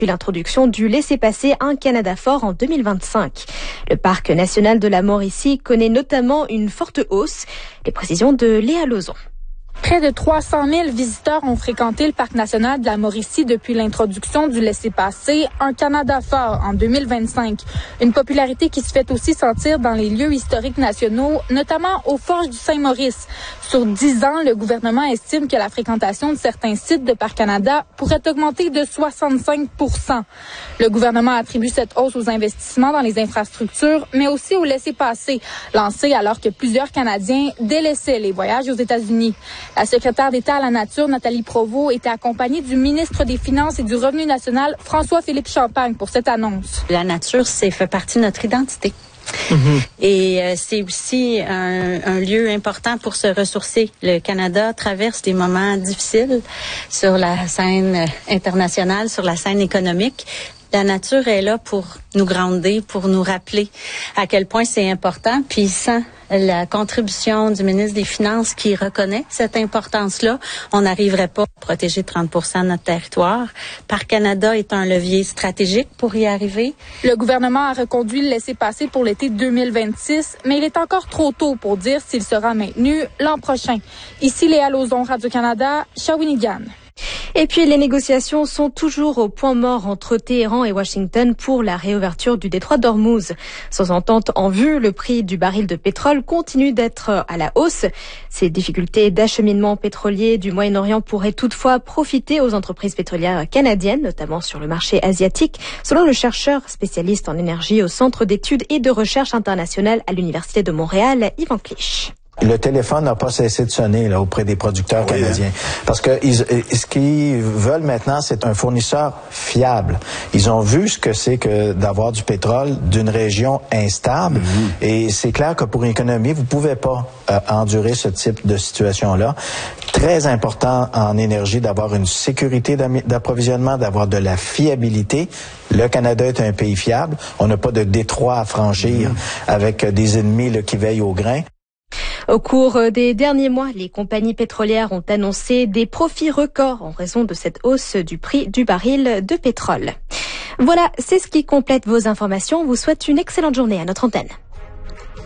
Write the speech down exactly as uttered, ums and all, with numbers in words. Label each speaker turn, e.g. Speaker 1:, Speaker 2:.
Speaker 1: Depuis l'introduction du laissez-passer Un Canada fort en deux mille vingt-cinq. Le parc national de la Mauricie connaît notamment une forte hausse. Les précisions de Léa Lauzon.
Speaker 2: Près de trois cent mille visiteurs ont fréquenté le parc national de la Mauricie depuis l'introduction du laissez-passer Un Canada fort en deux mille vingt-cinq. Une popularité qui se fait aussi sentir dans les lieux historiques nationaux, notamment aux Forges du Saint-Maurice. Sur dix ans, le gouvernement estime que la fréquentation de certains sites de Parc Canada pourrait augmenter de soixante-cinq pour cent. Le gouvernement attribue cette hausse aux investissements dans les infrastructures, mais aussi au laissez-passer, lancé alors que plusieurs Canadiens délaissaient les voyages aux États-Unis. La secrétaire d'État à la Nature, Nathalie Provost, était accompagnée du ministre des Finances et du Revenu national, François-Philippe Champagne, pour cette annonce.
Speaker 3: La nature, c'est fait partie de notre identité. Mm-hmm. Et euh, c'est aussi un, un lieu important pour se ressourcer. Le Canada traverse des moments difficiles sur la scène internationale, sur la scène économique. La nature est là pour nous grandir, pour nous rappeler à quel point c'est important. Puis sans la contribution du ministre des Finances qui reconnaît cette importance-là, on n'arriverait pas à protéger trente pour cent de notre territoire. Parc Canada est un levier stratégique pour y arriver.
Speaker 2: Le gouvernement a reconduit le laissez-passer pour l'été deux mille vingt-six, mais il est encore trop tôt pour dire s'il sera maintenu l'an prochain. Ici Léa Lauzon, Radio-Canada, Shawinigan.
Speaker 1: Et puis les négociations sont toujours au point mort entre Téhéran et Washington pour la réouverture du détroit d'Ormuz. Sans entente en vue, le prix du baril de pétrole continue d'être à la hausse. Ces difficultés d'acheminement pétrolier du Moyen-Orient pourraient toutefois profiter aux entreprises pétrolières canadiennes, notamment sur le marché asiatique, selon le chercheur spécialiste en énergie au Centre d'études et de recherche internationale à l'Université de Montréal, Yvan Clich.
Speaker 4: Le téléphone n'a pas cessé de sonner là, auprès des producteurs oui, canadiens. Hein. Parce que ils, ce qu'ils veulent maintenant, c'est un fournisseur fiable. Ils ont vu ce que c'est que d'avoir du pétrole d'une région instable. Mm-hmm. Et c'est clair que pour une économie, vous pouvez pas euh, endurer ce type de situation-là. Très important en énergie d'avoir une sécurité d'approvisionnement, d'avoir de la fiabilité. Le Canada est un pays fiable. On n'a pas de détroit à franchir mm-hmm. avec des ennemis là, qui veillent au grain.
Speaker 1: Au cours des derniers mois, les compagnies pétrolières ont annoncé des profits records en raison de cette hausse du prix du baril de pétrole. Voilà, c'est ce qui complète vos informations. On vous souhaite une excellente journée à notre antenne.